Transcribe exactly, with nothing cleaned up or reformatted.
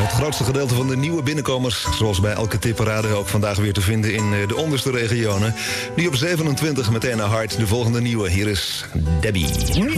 Het grootste gedeelte van de nieuwe binnenkomers, zoals bij elke tipparade, ook vandaag weer te vinden in de onderste regionen. Nu op zevenentwintig meteen naar hard, de volgende nieuwe. Hier is Debbie.